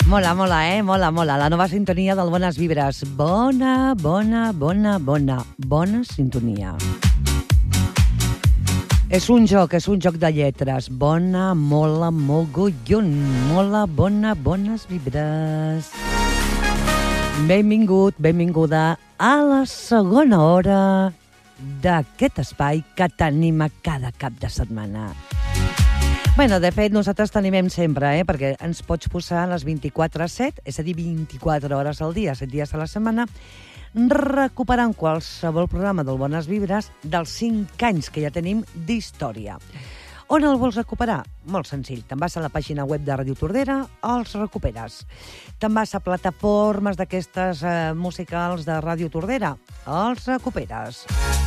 Mola, mola. La nova sintonia del Bones Vibres. Bona sintonia. És un joc de lletres. Bona, mola, mogollon. Mola, bones vibres. Benvinguda a la segona hora d'aquest espai que tenim a cada cap de setmana. Bueno, de fet, nosaltres t'animem sempre, perquè ens pots posar les 24/7, és a dir, 24 hores al dia, 7 dies a la setmana, recuperant qualsevol programa del Bones Vibres dels 5 anys que ja tenim d'història. On el vols recuperar? Molt senzill. Te'n vas a la pàgina web de Ràdio Tordera, els recuperes. Te'n vas a plataformes d'aquestes musicals de Ràdio Tordera, els recuperes.